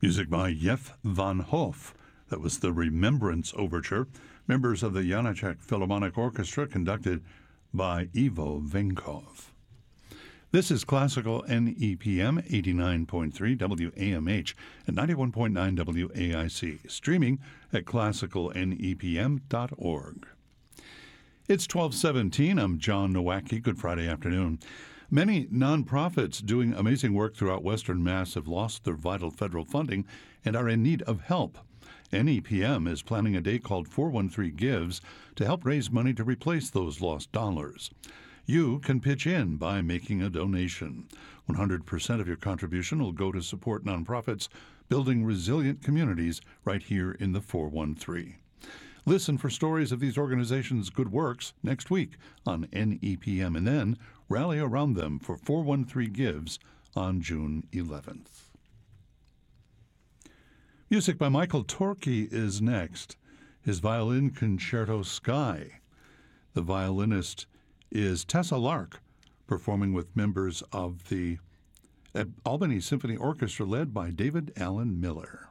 Music by Jef van Hof. That was the Remembrance Overture. Members of the Janacek Philharmonic Orchestra, conducted by Ivo Venkov. This is Classical NEPM 89.3 WAMH and 91.9 WAIC, streaming at classicalnepm.org. It's 12:17. I'm John Nowacki. Good Friday afternoon. Many nonprofits doing amazing work throughout Western Mass have lost their vital federal funding and are in need of help. NEPM is planning a day called 413 Gives to help raise money to replace those lost dollars. You can pitch in by making a donation. 100% of your contribution will go to support nonprofits building resilient communities right here in the 413. Listen for stories of these organizations' good works next week on NEPM, and then rally around them for 413 Gives on June 11th. Music by Michael Torke is next. His violin concerto, Sky. The violinist is Tessa Lark, performing with members of the Albany Symphony Orchestra led by David Allen Miller.